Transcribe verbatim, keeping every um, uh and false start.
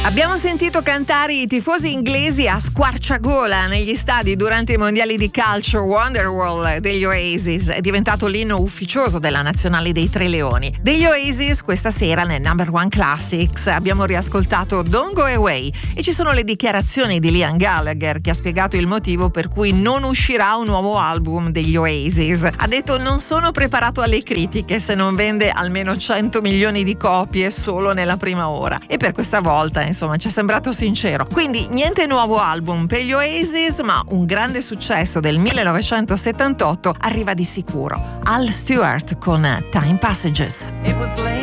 Abbiamo sentito cantare i tifosi inglesi a squarciagola negli stadi durante i mondiali di calcio. Wonderwall degli Oasis è diventato l'inno ufficioso della nazionale dei Tre Leoni. Degli Oasis questa sera nel Number One Classics abbiamo riascoltato Don't Go Away e ci sono le dichiarazioni di Liam Gallagher, che ha spiegato il motivo per cui non uscirà un nuovo album degli Oasis. Ha detto: non sono preparato alle critiche se non vende almeno cento milioni di copie solo nella prima ora, e per questa volta insomma ci è sembrato sincero. Quindi niente nuovo album per gli Oasis, ma un grande successo del millenovecentosettantotto arriva di sicuro. Al Stewart con Time Passages.